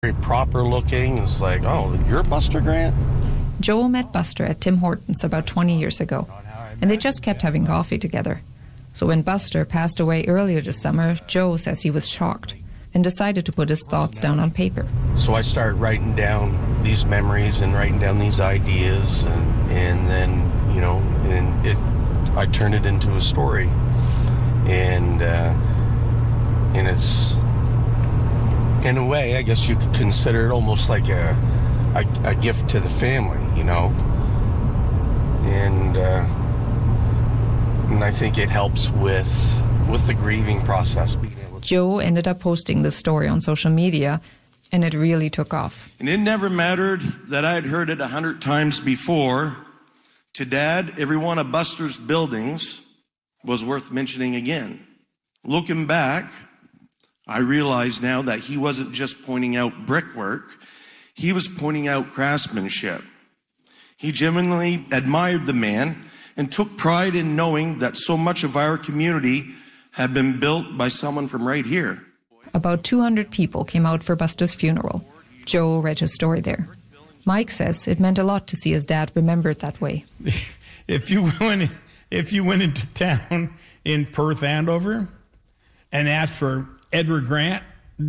Very proper looking. It's like, oh, you're Buster Grant? Joe met Buster at Tim Hortons about 20 years ago, and they just kept having coffee together. So when Buster passed away earlier this summer, Joe says he was shocked and decided to put his thoughts down on paper. So I started writing down these memories and writing down these ideas, and then, I turned it into a story. And it's, in a way, I guess you could consider it almost like a gift to the family, and I think it helps with the grieving process. Joe ended up posting this story on social media, and it really took off. And it never mattered that I had heard it 100 times before. To Dad, every one of Buster's buildings was worth mentioning again. Looking back, I realize now that he wasn't just pointing out brickwork, he was pointing out craftsmanship. He genuinely admired the man and took pride in knowing that so much of our community had been built by someone from right here. About 200 people came out for Buster's funeral. Joe read his story there. Mike says it meant a lot to see his dad remembered that way. If you went into town in Perth, Andover, and asked for Edward Grant,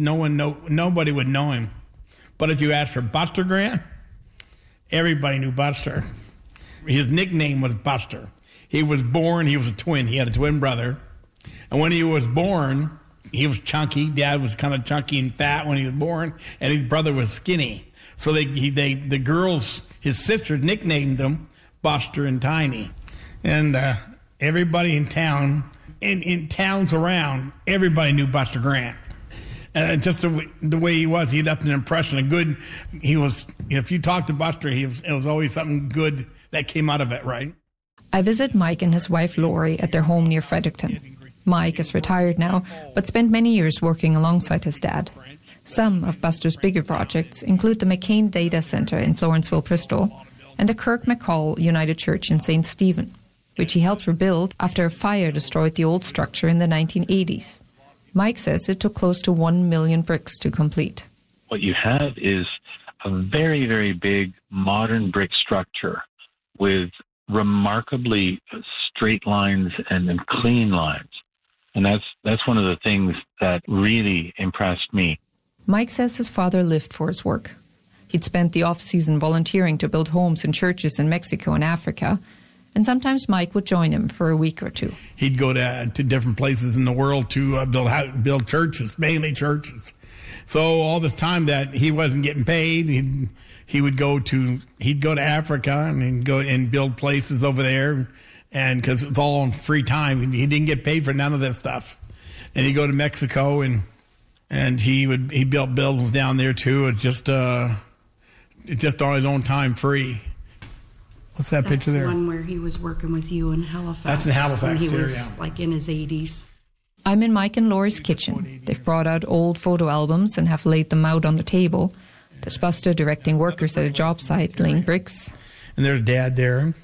nobody would know him. But if you asked for Buster Grant, everybody knew Buster. His nickname was Buster. He was born, he was a twin. He had a twin brother. And when he was born, he was chunky. Dad was kind of chunky and fat when he was born, and his brother was skinny. So the girls, his sisters, nicknamed them Buster and Tiny. And everybody in town, in towns around, everybody knew Buster Grant. And just the way he was, he left an impression. If you talked to Buster, it was always something good that came out of it, right? I visit Mike and his wife Lori at their home near Fredericton. Mike is retired now, but spent many years working alongside his dad. Some of Buster's bigger projects include the McCain Data Centre in Florenceville, Bristol, and the Kirk McCall United Church in St. Stephen, which he helped rebuild after a fire destroyed the old structure in the 1980s. Mike says it took close to 1 million bricks to complete. What you have is a very, very big modern brick structure with remarkably straight lines and clean lines. And that's one of the things that really impressed me. Mike says his father lived for his work. He'd spent the off-season volunteering to build homes and churches in Mexico and Africa, and sometimes Mike would join him for a week or two. He'd go to different places in the world to build churches, mainly churches. So all this time that he wasn't getting paid, he'd go to Africa and he'd go and build places over there, and because it's all on free time, he didn't get paid for none of this stuff. And he'd go to Mexico and he built buildings down there too. It's just on his own time, free. What's that picture there? That's the one where he was working with you in Halifax. That's in Halifax, when he there, was yeah. like in his 80s. I'm in Mike and Laurie's kitchen. They've brought out old photo albums and have laid them out on the table. There's Buster directing workers at a job site laying bricks. And there's Dad there.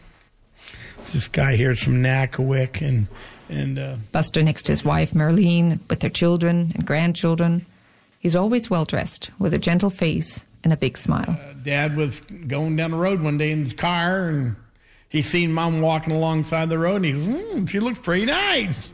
This guy here is from Nakawick, and Buster next to his wife Marlene with their children and grandchildren. He's always well dressed with a gentle face and a big smile. Dad was going down the road one day in his car, and he seen Mom walking alongside the road, and he goes, she looks pretty nice.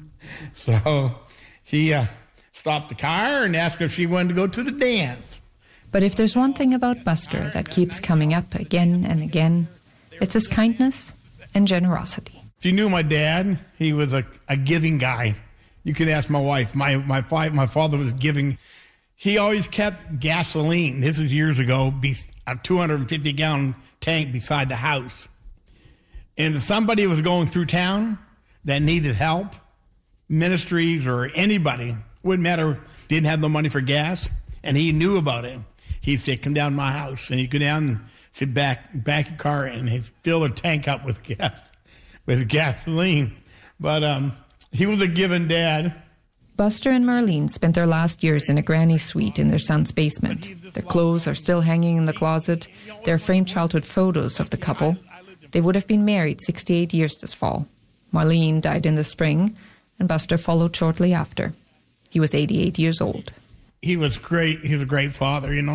So he stopped the car and asked if she wanted to go to the dance. But if there's one thing about Buster that keeps coming up again and again, it's his kindness and generosity. If you knew my dad, he was a giving guy. You can ask my wife. My father was giving. He always kept gasoline. This is years ago, a 250-gallon tank beside the house. And if somebody was going through town that needed help, ministries or anybody, wouldn't matter, didn't have the money for gas, and he knew about it, he'd say, come down to my house. And he'd go down and sit back your car, and he'd fill the tank up with gasoline. But he was a giving dad. Buster and Marlene spent their last years in a granny suite in their son's basement. Their clothes are still hanging in the closet. There are framed childhood photos of the couple. They would have been married 68 years this fall. Marlene died in the spring, and Buster followed shortly after. He was 88 years old. he was great. He was a great father,